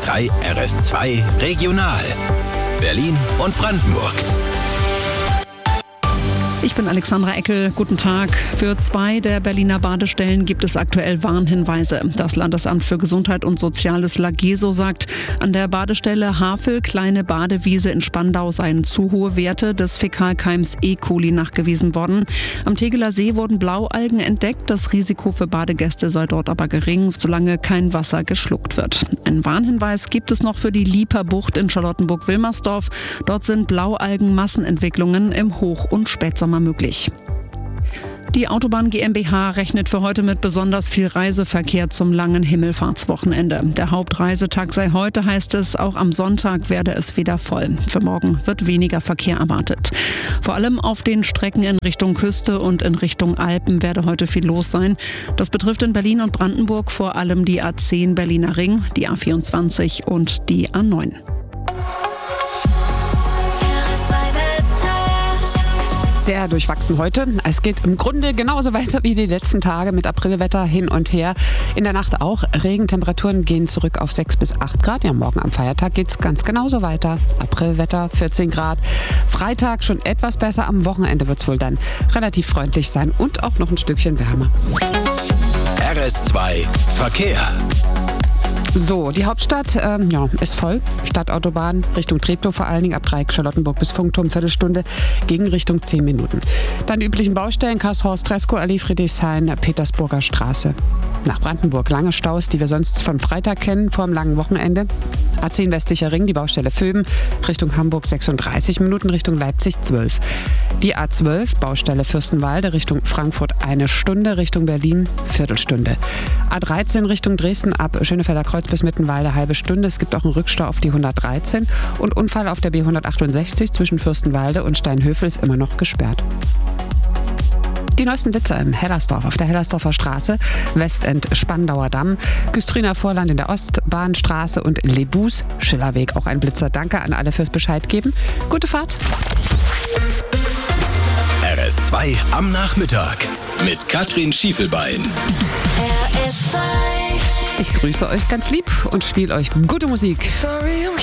SR3, RS2 Regional. Berlin und Brandenburg. Ich bin Alexandra Eckel. Guten Tag. Für 2 der Berliner Badestellen gibt es aktuell Warnhinweise. Das Landesamt für Gesundheit und Soziales LAGESO sagt, an der Badestelle Havel, Kleine Badewiese in Spandau seien zu hohe Werte des Fäkalkeims E. coli nachgewiesen worden. Am Tegeler See wurden Blaualgen entdeckt. Das Risiko für Badegäste sei dort aber gering, solange kein Wasser geschluckt wird. Einen Warnhinweis gibt es noch für die Lieperbucht in Charlottenburg-Wilmersdorf. Dort sind Blaualgen-Massenentwicklungen im Hoch- und Spätsommer möglich. Die Autobahn GmbH rechnet für heute mit besonders viel Reiseverkehr zum langen Himmelfahrtswochenende. Der Hauptreisetag sei heute, heißt es. Auch am Sonntag werde es wieder voll. Für morgen wird weniger Verkehr erwartet. Vor allem auf den Strecken in Richtung Küste und in Richtung Alpen werde heute viel los sein. Das betrifft in Berlin und Brandenburg vor allem die A10 Berliner Ring, die A24 und die A9. Sehr durchwachsen heute. Es geht im Grunde genauso weiter wie die letzten Tage mit Aprilwetter hin und her. In der Nacht auch. Regentemperaturen gehen zurück auf 6 bis 8 Grad. Ja, morgen am Feiertag geht es ganz genauso weiter. Aprilwetter 14 Grad. Freitag schon etwas besser. Am Wochenende wird es wohl dann relativ freundlich sein und auch noch ein Stückchen wärmer. RS2 Verkehr. So, die Hauptstadt ist voll. Stadtautobahn Richtung Treptow vor allen Dingen, ab Dreieck Charlottenburg bis Funkturm, Viertelstunde, Gegenrichtung 10 Minuten. Dann die üblichen Baustellen, Karlshorst, Treskow, Allee, Friedrichshain, Petersburger Straße. Nach Brandenburg lange Staus, die wir sonst vom Freitag kennen, vor dem langen Wochenende. A10 Westlicher Ring, die Baustelle Vöben, Richtung Hamburg 36 Minuten, Richtung Leipzig 12. Die A12, Baustelle Fürstenwalde, Richtung Frankfurt 1 Stunde, Richtung Berlin Viertelstunde. A13 Richtung Dresden ab Schönefelder Kreuz bis Mittenwalde halbe Stunde. Es gibt auch einen Rückstau auf die 113 und Unfall auf der B168 zwischen Fürstenwalde und Steinhöfel ist immer noch gesperrt. Die neuesten Blitzer in Hellersdorf auf der Hellersdorfer Straße, Westend Spandauer Damm, Güstriner Vorland in der Ostbahnstraße und Lebus Schillerweg. Auch ein Blitzer. Danke an alle fürs Bescheid geben. Gute Fahrt. RS2 am Nachmittag mit Katrin Schiefelbein. RS2. Ich grüße euch ganz lieb und spiele euch gute Musik.